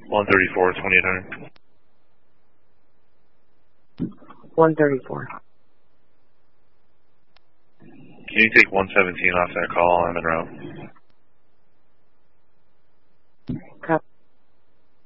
134, 2800. 134. Can you take 117 off that call? I'm en route.